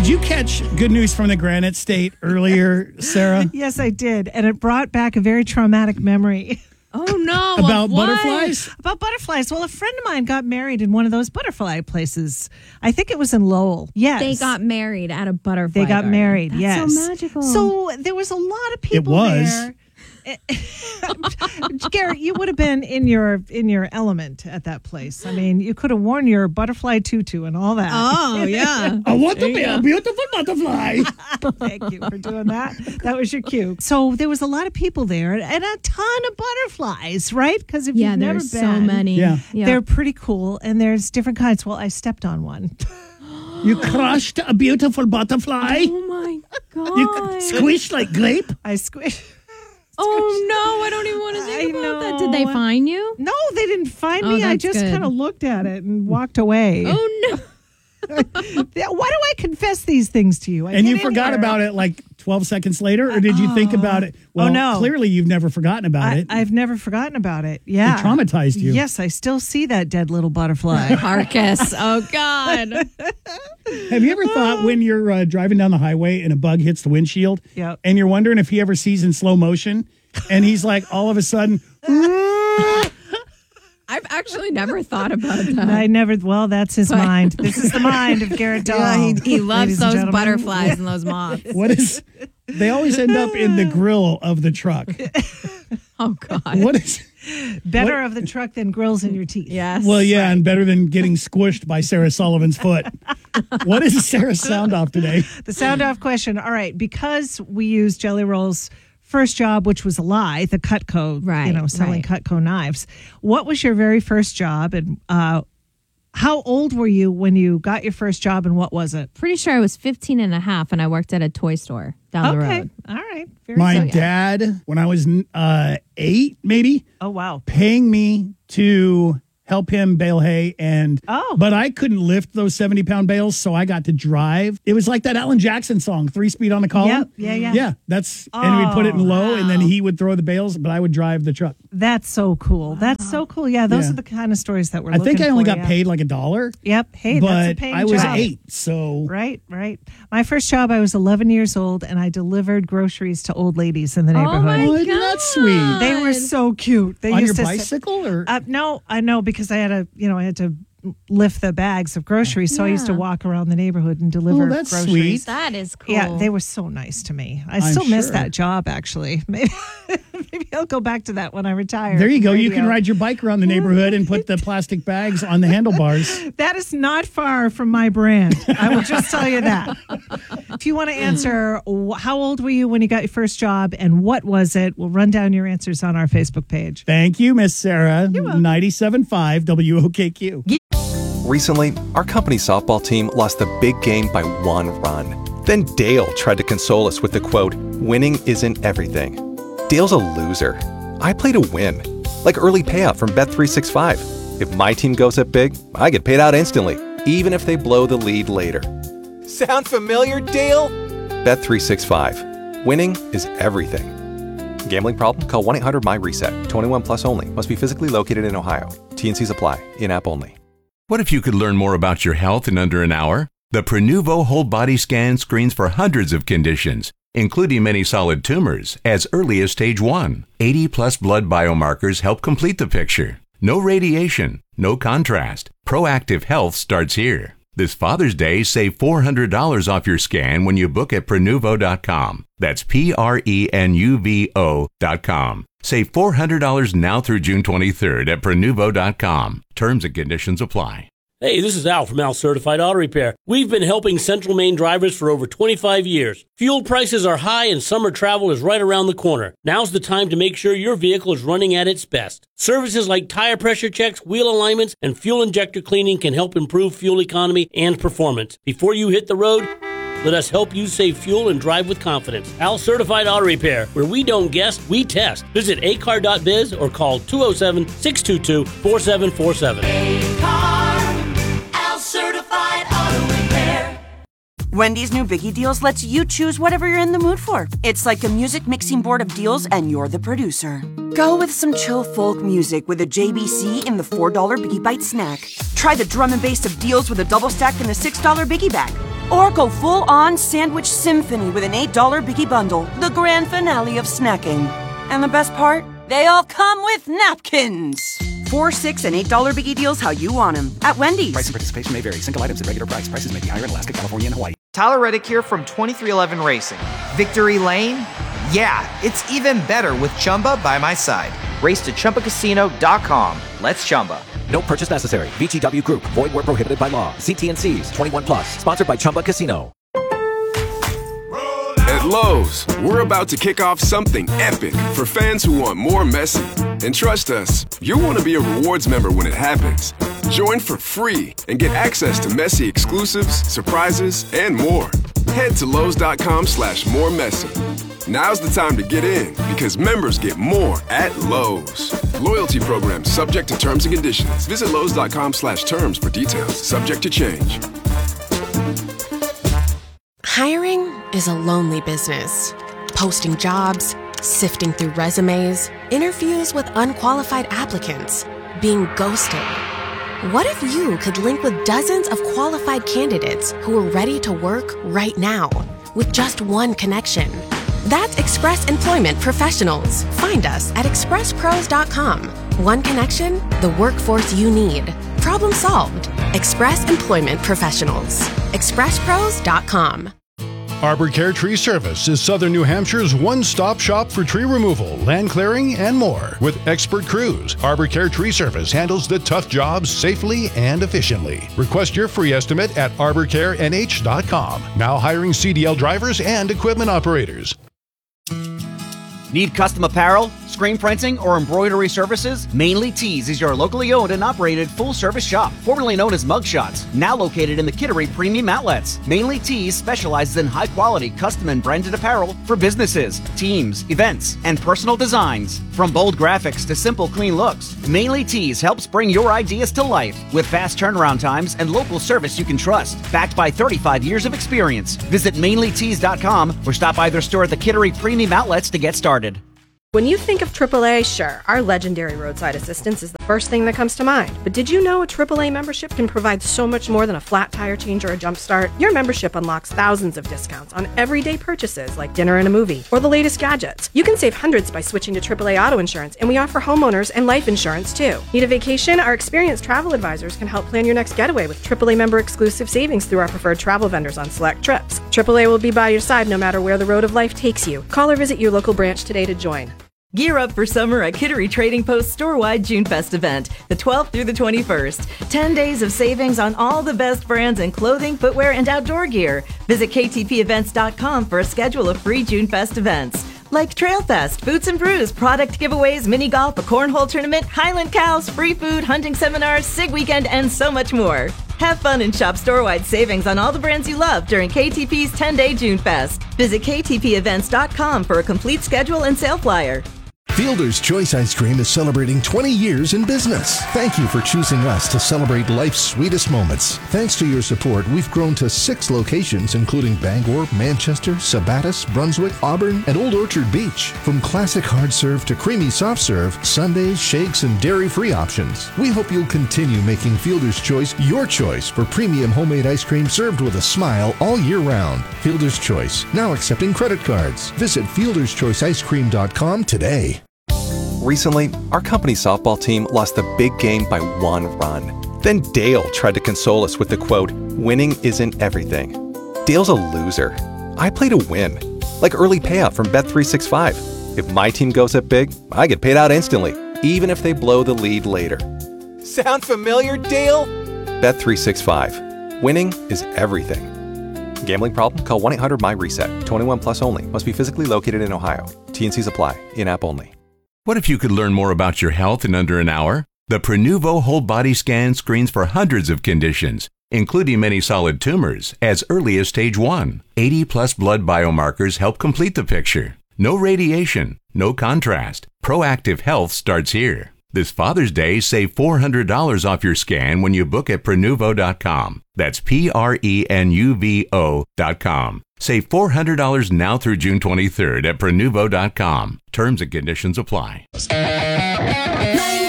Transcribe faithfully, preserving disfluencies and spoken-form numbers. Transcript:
Did you catch Good News from the Granite State earlier, Sarah? Yes, I did. And it brought back a very traumatic memory. Oh, no. About what? butterflies? About butterflies. Well, a friend of mine got married in one of those butterfly places. I think it was in Lowell. Yes. They got married at a butterfly They got garden. married, That's yes. so magical. So there was a lot of people It was. there. Garrett, you would have been in your in your element at that place. I mean, you could have worn your butterfly tutu and all that. Oh, yeah. I want to be a beautiful butterfly. Thank you for doing that. That was your cue. So there was a lot of people there and a ton of butterflies, right? Because if Yeah, you've never there's been, so many. Yeah. Yeah. they're pretty cool, and there's different kinds. Well, I stepped on one. You crushed a beautiful butterfly. Oh, my God. You squished like grape. I squished. Oh, no. I don't even want to I think about that. know. Did they find you? No, they didn't find Oh, me. I that's just good. kind of looked at it and walked away. Oh, no. Why do I confess these things to you? I And get you in forgot here. about it like twelve seconds later, or did you think about it? Well, no. clearly you've never forgotten about I, it. I've never forgotten about it. Yeah. It traumatized you. Yes, I still see that dead little butterfly. Carcass. Oh, God. Have you ever thought when you're uh, driving down the highway and a bug hits the windshield, Yep. and you're wondering if he ever sees in slow motion, and he's like all of a sudden, I've actually never thought about that. I never, well, that's his mind. This is the mind of Garrett Dahl. Yeah, he, he loves ladies and those gentlemen. butterflies and those moths. what is? They always end up in the grill of the truck. Oh, God. What is? Better What- of the truck than grills in your teeth. Yes. Well, yeah, and better than getting squished by Sarah Sullivan's foot. What is Sarah's sound off today? The sound off question. All right, because we used Jelly Roll's first job, which was a lie, the Cutco, you Right, know, selling right. Cutco knives. What was your very first job, and uh, how old were you when you got your first job, and what was it? Pretty sure I was fifteen and a half, and I worked at a toy store down the Okay, road. all right. Very My good. dad, when I was uh, eight, maybe, Oh, wow. paying me to help him bale hay, and Oh. but I couldn't lift those seventy pound bales, so I got to drive. It was like that Alan Jackson song, Three Speed on the Column. Yep, yeah, yeah. Yeah, that's, and we'd put it in Oh, low, and then wow. he would throw the bales, but I would drive the truck. That's so cool. That's so cool. Yeah, those Yeah. are the kind of stories that we're I looking think I only for, got yeah. paid like a dollar, Yep. Hey, but that's a paying I was job. eight, so Right, right. My first job, I was eleven years old, and I delivered groceries to old ladies in the neighborhood. Oh, my Oh, isn't that sweet? God. They were so cute. They on your used to sit- bicycle or Uh, no, I know because I had to, you know, I had to lift the bags of groceries, so I used to Yeah. walk around the neighborhood and deliver Oh, that's groceries. sweet. That is cool. Yeah, they were so nice to me. I I'm still miss sure. that job, actually. Maybe, maybe I'll go back to that when I retire. There you from go. You can radio. ride your bike around the neighborhood and put the plastic bags on the handlebars. That is not far from my brand. I will just tell you that. If you want to answer, wh- how old were you when you got your first job and what was it? We'll run down your answers on our Facebook page. Thank you, Miss Sarah. ninety-seven point five W O K Q. Recently, our company softball team lost the big game by one run. Then Dale tried to console us with the quote, "Winning isn't everything." Dale's a loser. I play to win. Like early payout from Bet three sixty-five. If my team goes up big, I get paid out instantly, even if they blow the lead later. Sound familiar, Dale? Bet three sixty-five. Winning is everything. Gambling problem? Call one eight hundred M Y reset. twenty-one plus only. Must be physically located in Ohio. T N Cs apply. In-app only. What if you could learn more about your health in under an hour? The Prenuvo Whole Body Scan screens for hundreds of conditions, including many solid tumors, as early as stage one. eighty plus blood biomarkers help complete the picture. No radiation, no contrast. Proactive health starts here. This Father's Day, save four hundred dollars off your scan when you book at Prenuvo dot com. That's P R E N U V O dot com. Save four hundred dollars now through June twenty-third at Prenuvo dot com. Terms and conditions apply. Hey, this is Al from Al Certified Auto Repair. We've been helping Central Maine drivers for over twenty-five years. Fuel prices are high and summer travel is right around the corner. Now's the time to make sure your vehicle is running at its best. Services like tire pressure checks, wheel alignments, and fuel injector cleaning can help improve fuel economy and performance. Before you hit the road, let us help you save fuel and drive with confidence. Al Certified Auto Repair, where we don't guess, we test. Visit a car dot biz or call two oh seven, six two two, four seven four seven. Al Certified Auto Repair. Wendy's new Biggie Deals lets you choose whatever you're in the mood for. It's like a music mixing board of deals, and you're the producer. Go with some chill folk music with a J B C in the four dollar Biggie Bite snack. Try the drum and bass of deals with a double stack in the six dollar Biggie bag. Or go full-on sandwich symphony with an eight dollar Biggie Bundle, the grand finale of snacking. And the best part? They all come with napkins. Four, six, and eight dollar Biggie deals how you want them at Wendy's. Price and participation may vary. Single items at regular price. Prices may be higher in Alaska, California, and Hawaii. Tyler Reddick here from twenty-three eleven Racing. Victory Lane? Yeah, it's even better with Chumba by my side. Race to Chumba Casino dot com. Let's Chumba. No purchase necessary. V G W Group. Void where prohibited by law. See T and C's. twenty-one plus. Sponsored by Chumba Casino. At Lowe's, we're about to kick off something epic for fans who want more Messi. And trust us, you'll want to be a rewards member when it happens. Join for free and get access to Messi exclusives, surprises, and more. Head to Lowe's.com slash more Messi. Now's the time to get in because members get more at Lowe's. Loyalty program subject to terms and conditions. Visit Lowe's.com slash terms for details. Subject to change. Hiring is a lonely business. Posting jobs, sifting through resumes, interviews with unqualified applicants, being ghosted. What if you could link with dozens of qualified candidates who are ready to work right now with just one connection? That's Express Employment Professionals. Find us at express pros dot com. One connection, the workforce you need. Problem solved. Express Employment Professionals. express pros dot com. Arbor Care Tree Service is Southern New Hampshire's one-stop shop for tree removal, land clearing, and more. With expert crews, Arbor Care Tree Service handles the tough jobs safely and efficiently. Request your free estimate at arbor care n h dot com. Now hiring C D L drivers and equipment operators. Need custom apparel, screen printing, or embroidery services? Mainly Tees is your locally owned and operated full-service shop, formerly known as Mugshots, now located in the Kittery Premium Outlets. Mainly Tees specializes in high-quality custom and branded apparel for businesses, teams, events, and personal designs. From bold graphics to simple, clean looks, Mainly Tees helps bring your ideas to life with fast turnaround times and local service you can trust, backed by thirty-five years of experience. Visit mainly tees dot com or stop by their store at the Kittery Premium Outlets to get started. When you think of triple A, sure, our legendary roadside assistance is the first thing that comes to mind. But did you know a triple A membership can provide so much more than a flat tire change or a jump start? Your membership unlocks thousands of discounts on everyday purchases like dinner and a movie or the latest gadgets. You can save hundreds by switching to triple A auto insurance, and we offer homeowners and life insurance too. Need a vacation? Our experienced travel advisors can help plan your next getaway with triple A member exclusive savings through our preferred travel vendors on select trips. triple A will be by your side no matter where the road of life takes you. Call or visit your local branch today to join. Gear up for summer at Kittery Trading Post store-wide June Fest event, the twelfth through the twenty-first. ten days of savings on all the best brands in clothing, footwear, and outdoor gear. Visit k t p events dot com for a schedule of free June Fest events, like Trail Fest, Boots and Brews, product giveaways, mini golf, a cornhole tournament, Highland Cows, free food, hunting seminars, Sig Weekend, and so much more. Have fun and shop store-wide savings on all the brands you love during K T P's ten-day June Fest. Visit k t p events dot com for a complete schedule and sale flyer. Fielder's Choice Ice Cream is celebrating twenty years in business. Thank you for choosing us to celebrate life's sweetest moments. Thanks to your support, we've grown to six locations, including Bangor, Manchester, Sabattus, Brunswick, Auburn, and Old Orchard Beach. From classic hard serve to creamy soft serve, sundaes, shakes, and dairy-free options. We hope you'll continue making Fielder's Choice your choice for premium homemade ice cream served with a smile all year round. Fielder's Choice, now accepting credit cards. Visit fielder's choice ice cream dot com today. Recently, our company softball team lost the big game by one run. Then Dale tried to console us with the quote, "Winning isn't everything." Dale's a loser. I play to win. Like early payout from Bet three sixty-five. If my team goes up big, I get paid out instantly, even if they blow the lead later. Sound familiar, Dale? Bet three sixty-five. Winning is everything. Gambling problem? Call one eight hundred M Y reset. twenty-one plus only. Must be physically located in Ohio. T and Cs apply. In-app only. What if you could learn more about your health in under an hour? The Prenuvo Whole Body Scan screens for hundreds of conditions, including many solid tumors, as early as stage one. eighty plus blood biomarkers help complete the picture. No radiation, no contrast. Proactive health starts here. This Father's Day, save four hundred dollars off your scan when you book at prenuvo dot com. That's P R E N U V O dot com. Save four hundred dollars now through June twenty-third at prenuvo dot com. Terms and conditions apply.